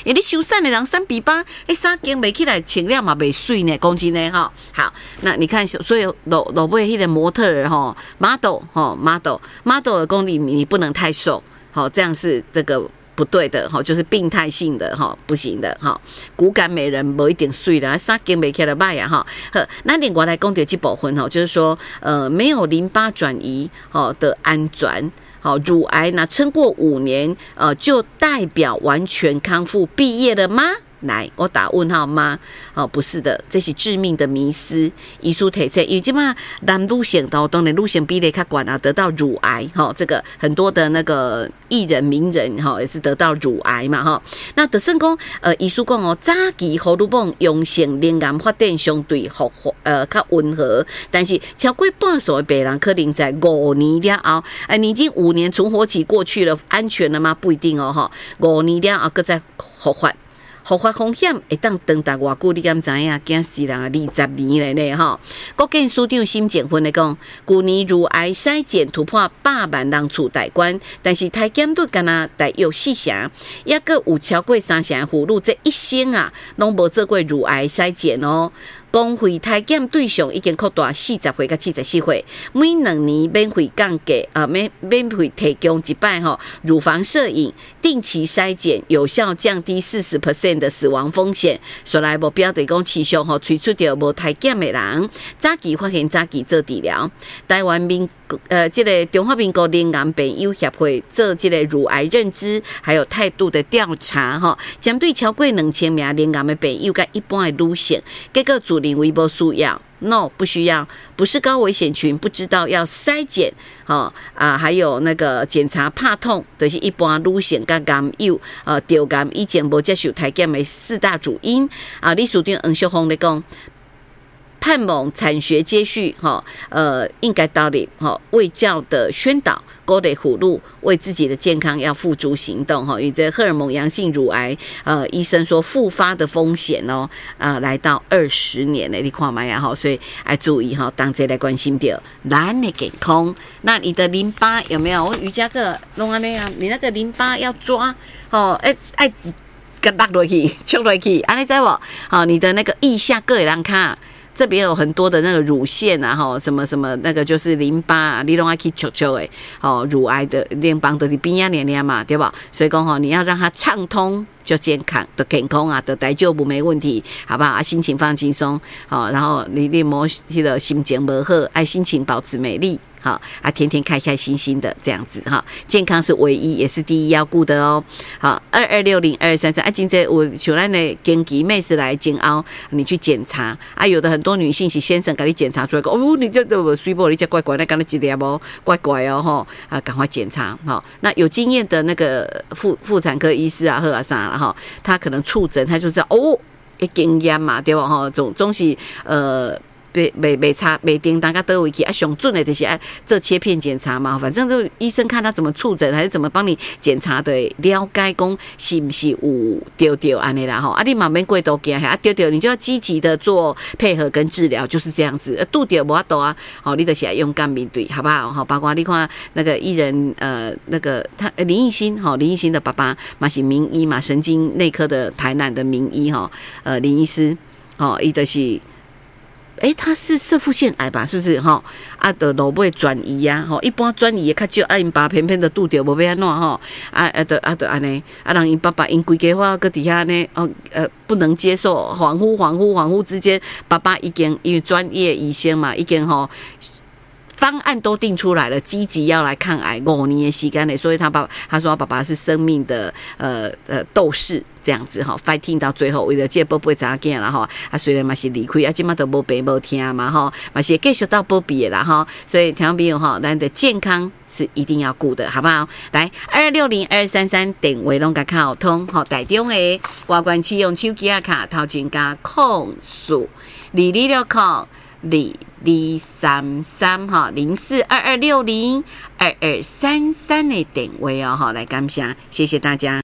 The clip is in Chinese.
因为你修伞的人3:8，衫经袂起来，穿了嘛袂水呢，讲真的哈。好，那你看，所以老尾迄个模特儿哈 model 的功力，你不能太瘦，好，这样是这个不对的哈，就是病态性的哈，不行的哈。骨感美人不一定水啦，衫经袂起来歹啊哈。那另外来讲到这部分哈，就是说没有淋巴转移的安全。好，乳癌那撑过5年，就代表完全康复毕业了吗？来，我打问号吗？不是的，这是致命的迷思。医师提醒，因为现在男女性当然女性比例较高啊，得到乳癌这个很多的那个艺人名人也是得到乳癌嘛那就算讲医师讲早期荷尔蒙阳性灵癌发展相对较温和，但是超过半数的病人可能在5年了后，你已经5年存活期过去了，安全了吗？不一定5年了后，搁再复发风险会当长达偌久？你敢知影？惊死人啊！20年了呢国健署长沈建芬来讲，去年乳癌筛检突破100万人次大关，但是体检率敢若大约4成，也搁有超过3成的妇女这一生啊，拢无做过乳癌筛检公费体检对象已经扩大40岁到74岁，每2年免费降价免费提供一摆乳房摄影，定期筛检，有效降低40% 的死亡风险。所来目标就是讲持续推出到无体检的人，早期发现早期做治疗。台湾这个中华民国灵癌病友协会做这个乳癌认知还有态度的调查针对超过2000名灵癌的病友跟一般的女性，结果主认为无需要 ，no 不需要，不是高危险群，不知道要筛检还有那个检查怕痛，就是一般女性跟癌友得癌以前无接受体检的4大主因理事长黄淑芳来讲。盼望产学接续应该到底卫教的宣导，鼓励妇女为自己的健康要付诸行动因为这荷尔蒙阳性乳癌医生说复发的风险来到20年了，你看嘛呀所以要注意当这来关心到咱的健康。那你的淋巴有没有？我瑜伽课弄安尼啊，你那个淋巴要抓爱给落落去，戳落去，安尼知无？你的那个腋下各会人看。这边有很多的那个乳腺什么什么那个就是淋巴你都要去揪揪乳癌的淋巴的边呀黏黏嘛，对吧？所以讲你要让它畅通就健康的健康的大丈夫没问题，好不好心情放轻松然后你摸那个心情不好，爱心情保持美丽天天开开心心的这样子健康是唯一也是第一要顾的好，22602233今天我像咱的经纪妹是来检凹，你去检查有的很多女性是先生给你检查出来你这水波你这怪怪的，刚才几点不怪怪赶快检查那有经验的那个妇产科医师或啥他可能触诊他就知道经验嘛对吧总是没差没叮当到倒位去上准的就是做切片检查嘛，反正就医生看他怎么触诊还是怎么帮你检查的，了解讲是不是有丢安尼啦你嘛免过度惊丢你就要积极的做配合跟治疗，就是这样子拄丢无法度你就是要勇敢面对好不好包括你看那个艺人那个他林奕欣的爸爸嘛是名医嘛，神经内科的台南的名医林医师他就是他是射腹腺癌吧？是不是就路尾转移一般转移的较少因爸偏偏的拄着无要安怎就安尼让因爸爸因规家伙搁底下呢不能接受，恍惚之间，爸爸已经因为专业医生嘛，已经方案都定出来了，积极要来抗癌5年的时间内，所以他说他爸爸是生命的斗士这样子fighting 到最后，为了这宝贝查囝啦虽然嘛是离开现在都无病无听嘛嘛是继续到宝贝的啦所以听众朋友咱的健康是一定要顾的，好不好？来2602233电话拢甲较通台中的外关市用手机卡头前加04 2260 2233 0422602233的电话来感谢，谢谢大家。